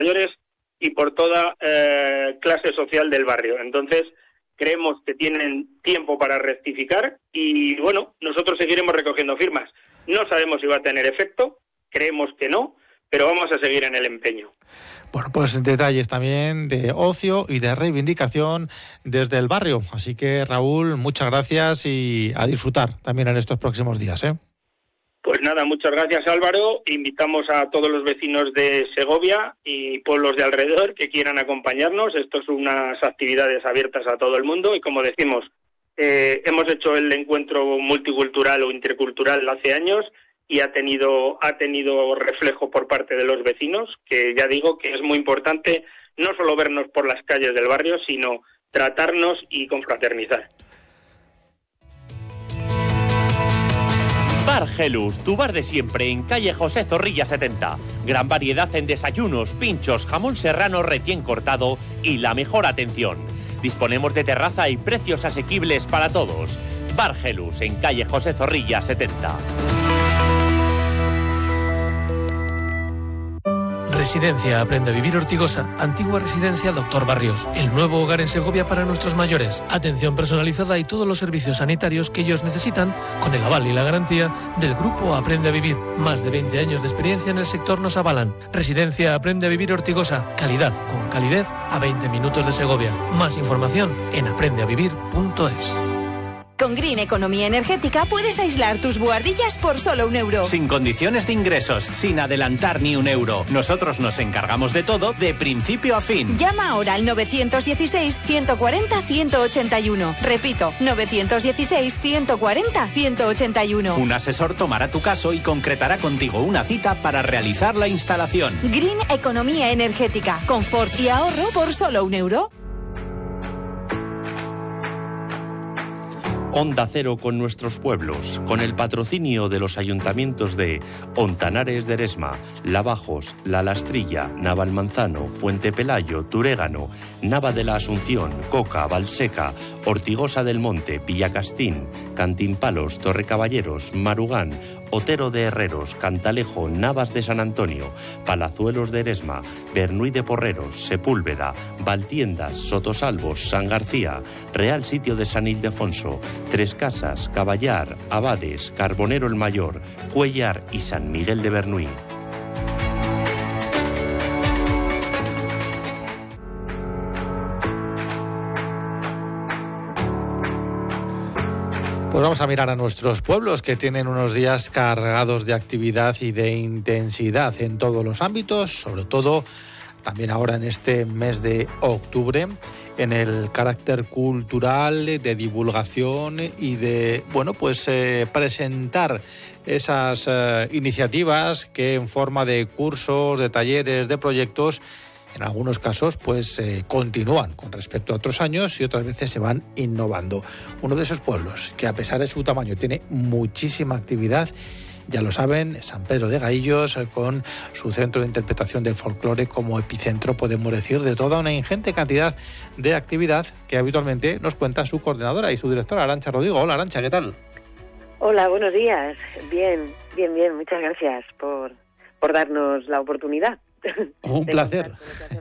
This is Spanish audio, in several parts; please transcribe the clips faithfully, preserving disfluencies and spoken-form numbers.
mayores y por toda eh, clase social del barrio. Entonces, creemos que tienen tiempo para rectificar y, bueno, nosotros seguiremos recogiendo firmas. No sabemos si va a tener efecto, creemos que no, pero vamos a seguir en el empeño. Bueno, pues detalles también de ocio y de reivindicación desde el barrio. Así que, Raúl, muchas gracias y a disfrutar también en estos próximos días, ¿eh? Pues nada, muchas gracias, Álvaro. Invitamos a todos los vecinos de Segovia y pueblos de alrededor que quieran acompañarnos. Esto son unas actividades abiertas a todo el mundo y, como decimos, eh, hemos hecho el encuentro multicultural o intercultural hace años y ha tenido ha tenido reflejo por parte de los vecinos, que ya digo que es muy importante no solo vernos por las calles del barrio, sino tratarnos y confraternizar. Bar Gelus, tu bar de siempre en calle José Zorrilla setenta. Gran variedad en desayunos, pinchos, jamón serrano recién cortado y la mejor atención. Disponemos de terraza y precios asequibles para todos. Bar Gelus en calle José Zorrilla setenta. Residencia Aprende a Vivir Ortigosa, antigua residencia Doctor Barrios, el nuevo hogar en Segovia para nuestros mayores. Atención personalizada y todos los servicios sanitarios que ellos necesitan, con el aval y la garantía del Grupo Aprende a Vivir. Más de veinte años de experiencia en el sector nos avalan. Residencia Aprende a Vivir Ortigosa, calidad con calidez a veinte minutos de Segovia. Más información en aprende a vivir punto es. Con Green Economía Energética puedes aislar tus buhardillas por solo un euro. Sin condiciones de ingresos, sin adelantar ni un euro. Nosotros nos encargamos de todo, de principio a fin. Llama ahora al novecientos dieciséis, ciento cuarenta, ciento ochenta y uno. Repito, novecientos dieciséis, ciento cuarenta, ciento ochenta y uno. Un asesor tomará tu caso y concretará contigo una cita para realizar la instalación. Green Economía Energética. Confort y ahorro por solo un euro. Onda Cero con nuestros pueblos, con el patrocinio de los ayuntamientos de Ontanares de Eresma, Lavajos, La Lastrilla, Navalmanzano, Fuente Pelayo, Turégano, Nava de la Asunción, Coca, Valseca, Ortigosa del Monte, Villacastín, Cantimpalos, Torrecaballeros, Marugán, Otero de Herreros, Cantalejo, Navas de San Antonio, Palazuelos de Eresma, Bernuy de Porreros, Sepúlveda, Valtiendas, Sotosalvos, San García, Real Sitio de San Ildefonso, Tres Casas, Caballar, Abades, Carbonero el Mayor, Cuellar y San Miguel de Bernuy. Pues vamos a mirar a nuestros pueblos que tienen unos días cargados de actividad y de intensidad en todos los ámbitos, sobre todo también ahora en este mes de octubre, en el carácter cultural, de divulgación y de, bueno, pues eh, presentar esas eh, iniciativas que en forma de cursos, de talleres, de proyectos, en algunos casos pues eh, continúan con respecto a otros años y otras veces se van innovando. Uno de esos pueblos que, a pesar de su tamaño, tiene muchísima actividad, ya lo saben, San Pedro de Gaillos, con su centro de interpretación del folclore como epicentro, podemos decir, de toda una ingente cantidad de actividad que habitualmente nos cuenta su coordinadora y su directora, Arantxa Rodrigo. Hola, Arantxa, ¿qué tal? Hola, buenos días. Bien, bien, bien. Muchas gracias por, por darnos la oportunidad. Un placer.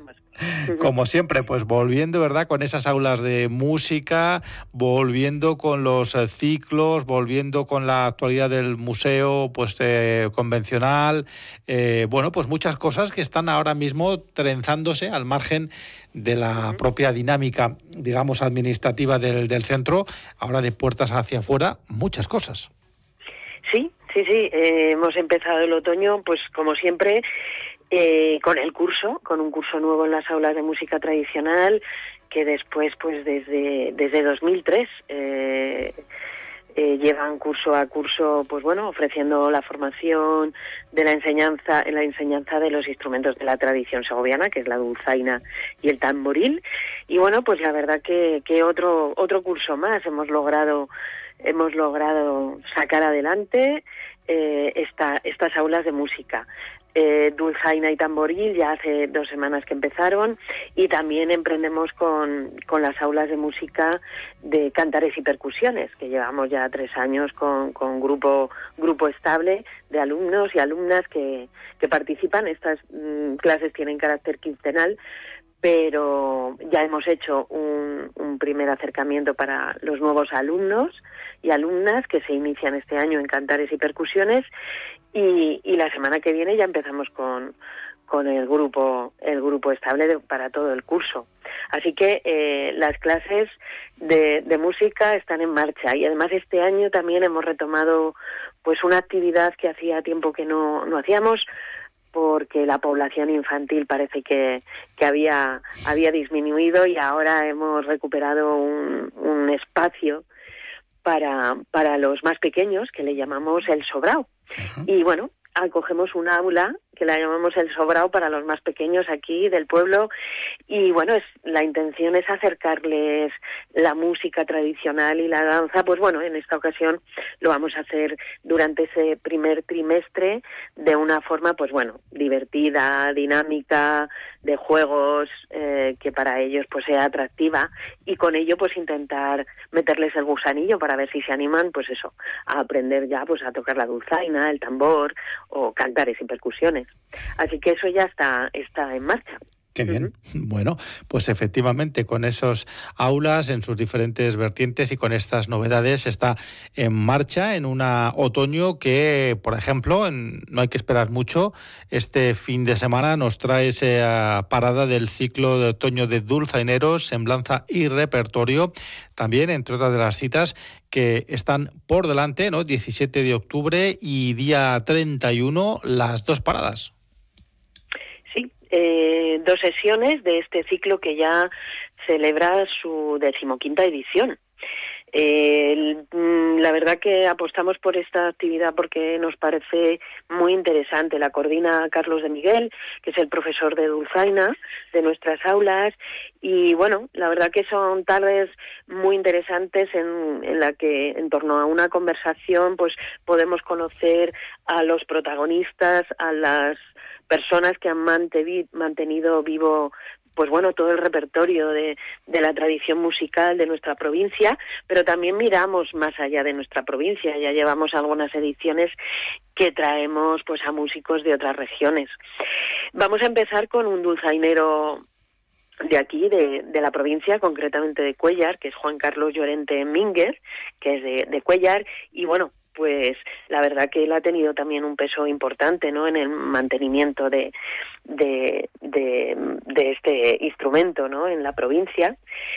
Como siempre, pues volviendo, ¿verdad?, con esas aulas de música, volviendo con los eh, ciclos, volviendo con la actualidad del museo pues eh, convencional, eh, bueno, pues muchas cosas que están ahora mismo trenzándose al margen de la propia dinámica, digamos, administrativa del, del centro, ahora de puertas hacia afuera, muchas cosas. Sí, sí, sí, eh, hemos empezado el otoño, pues como siempre, Eh, con el curso, con un curso nuevo en las aulas de música tradicional, que después, pues desde desde dos mil tres, eh, eh, llevan curso a curso, pues bueno, ofreciendo la formación de la enseñanza, en la enseñanza de los instrumentos de la tradición segoviana, que es la dulzaina y el tamboril. Y bueno, pues la verdad que, que otro otro curso más hemos logrado hemos logrado sacar adelante eh, esta, estas aulas de música. eh, dulzaina y tamboril, ya hace dos semanas que empezaron, y también emprendemos con, con las aulas de música de cantares y percusiones, que llevamos ya tres años con, con grupo grupo estable de alumnos y alumnas que, que participan. Estas mm, clases tienen carácter quincenal, pero ya hemos hecho un, un primer acercamiento para los nuevos alumnos y alumnas que se inician este año en cantares y percusiones, y, y la semana que viene ya empezamos con, con el grupo el grupo estable de, para todo el curso. Así que eh, las clases de, de música están en marcha, y además este año también hemos retomado pues una actividad que hacía tiempo que no, no hacíamos, porque la población infantil parece que, que había, había disminuido, y ahora hemos recuperado un, un espacio para, para los más pequeños, que le llamamos el Sobrao. Uh-huh. Y bueno, acogemos un aula que la llamamos el Sobrao para los más pequeños aquí del pueblo, y bueno, es la intención es acercarles la música tradicional y la danza. Pues bueno, en esta ocasión lo vamos a hacer durante ese primer trimestre de una forma, pues bueno, divertida, dinámica, de juegos, eh, que para ellos pues sea atractiva, y con ello pues intentar meterles el gusanillo para ver si se animan, pues eso, a aprender ya pues a tocar la dulzaina, el tambor o cantares y percusiones. Así que eso ya está, está en marcha. Qué bien. Uh-huh. Bueno, pues efectivamente con esos aulas en sus diferentes vertientes y con estas novedades está en marcha en un otoño que, por ejemplo, en, no hay que esperar mucho, este fin de semana nos trae esa parada del ciclo de otoño de dulzaineros, semblanza y repertorio, también entre otras de las citas que están por delante, ¿no? diecisiete de octubre y día treinta y uno, las dos paradas. Eh, dos sesiones de este ciclo que ya celebra su decimoquinta edición. Eh, el, la verdad que apostamos por esta actividad porque nos parece muy interesante. La coordina Carlos de Miguel, que es el profesor de dulzaina de nuestras aulas, y bueno, la verdad que son tardes muy interesantes en, en la que en torno a una conversación pues podemos conocer a los protagonistas, a las personas que han mantenido vivo pues bueno, todo el repertorio de, de la tradición musical de nuestra provincia, pero también miramos más allá de nuestra provincia. Ya llevamos algunas ediciones que traemos pues a músicos de otras regiones. Vamos a empezar con un dulzainero de aquí, de, de la provincia, concretamente de Cuéllar, que es Juan Carlos Llorente Mínguez, que es de, de Cuéllar, y bueno, pues la verdad que él ha tenido también un peso importante, ¿no?, en el mantenimiento de, de, de, de este instrumento, ¿no?, en la provincia.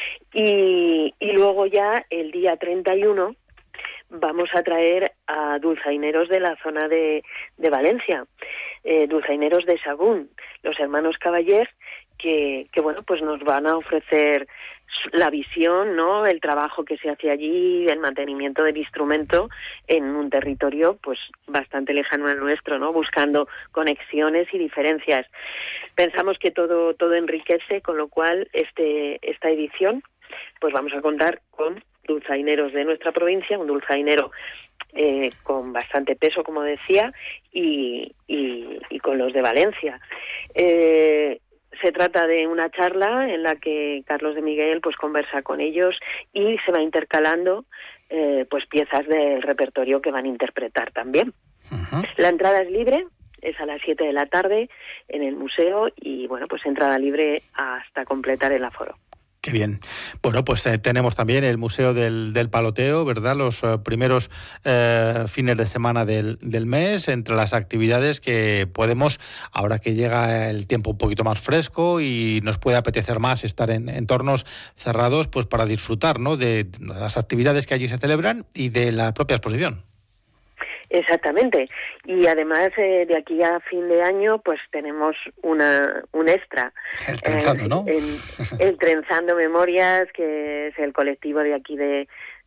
Y, y luego ya el día treinta y uno vamos a traer a dulzaineros de la zona de, de Valencia, eh, dulzaineros de Sagún, los hermanos Caballés, que, que bueno, pues nos van a ofrecer la visión, ¿no?, el trabajo que se hace allí, el mantenimiento del instrumento en un territorio pues bastante lejano al nuestro, ¿no?, buscando conexiones y diferencias. Pensamos que todo todo enriquece, con lo cual este esta edición pues vamos a contar con dulzaineros de nuestra provincia, un dulzainero eh, con bastante peso, como decía, y, y, y con los de Valencia. Eh, Se trata de una charla en la que Carlos de Miguel pues conversa con ellos y se va intercalando eh, pues piezas del repertorio que van a interpretar también. Uh-huh. La entrada es libre, es a las siete de la tarde en el museo y bueno, pues entrada libre hasta completar el aforo. Qué bien. Bueno, pues eh, tenemos también el Museo del, del Paloteo, ¿verdad? Los eh, primeros eh, fines de semana del, del mes, entre las actividades que podemos, ahora que llega el tiempo un poquito más fresco y nos puede apetecer más estar en entornos cerrados, pues para disfrutar, ¿no?, de las actividades que allí se celebran y de la propia exposición. Exactamente, y además eh, de aquí a fin de año pues tenemos una un extra. El Trenzando, eh, ¿no? El, el Trenzando Memorias, que es el colectivo de aquí de,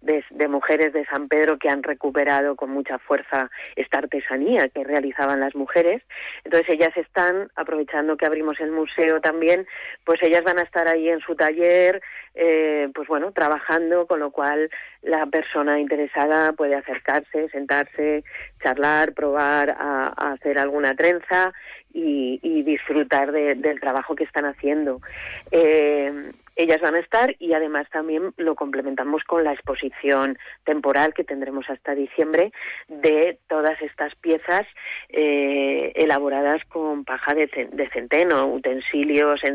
de, de mujeres de San Pedro que han recuperado con mucha fuerza esta artesanía que realizaban las mujeres. Entonces ellas están, aprovechando que abrimos el museo también, pues ellas van a estar ahí en su taller, eh, pues bueno, trabajando, con lo cual la persona interesada puede acercarse, sentarse, charlar, probar a, a hacer alguna trenza y, y disfrutar de, del trabajo que están haciendo. Eh, ellas van a estar y además también lo complementamos con la exposición temporal que tendremos hasta diciembre de todas estas piezas eh, elaboradas con paja de, de centeno, utensilios en